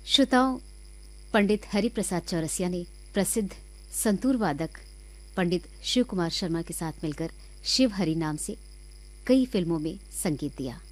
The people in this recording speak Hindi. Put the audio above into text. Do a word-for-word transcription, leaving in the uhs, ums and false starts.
श्रोताओं, पंडित हरिप्रसाद चौरसिया ने प्रसिद्ध संतूर वादक पंडित शिव कुमार शर्मा के साथ मिलकर शिव हरि नाम से कई फिल्मों में संगीत दिया।